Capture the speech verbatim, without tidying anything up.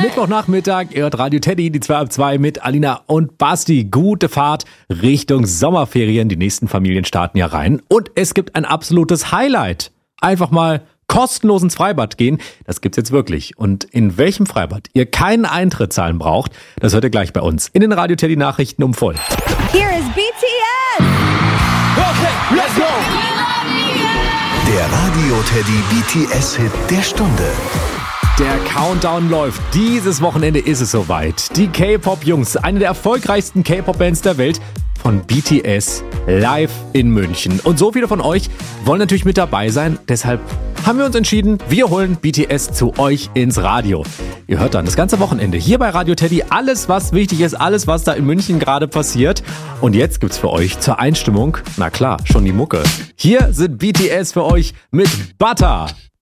Mittwochnachmittag, ihr hört Radio Teddy, die zwei ab zwei mit Alina und Basti. Gute Fahrt Richtung Sommerferien. Die nächsten Familien starten ja rein. Und es gibt ein absolutes Highlight. Einfach mal kostenlos ins Freibad gehen. Das gibt's jetzt wirklich. Und in welchem Freibad ihr keinen Eintritt zahlen braucht, das hört ihr gleich bei uns in den Radio Teddy Nachrichten um voll. Here is B T S. Okay, let's go. Der Radio Teddy B T S-Hit der Stunde. Der Countdown läuft. Dieses Wochenende ist es soweit. Die K-Pop-Jungs, eine der erfolgreichsten K-Pop-Bands der Welt, von B T S live in München. Und so viele von euch wollen natürlich mit dabei sein. Deshalb haben wir uns entschieden, wir holen B T S zu euch ins Radio. Ihr hört dann das ganze Wochenende hier bei Radio Teddy alles, was wichtig ist, alles, was da in München gerade passiert. Und jetzt gibt's für euch zur Einstimmung, na klar, schon die Mucke. Hier sind B T S für euch mit Butter.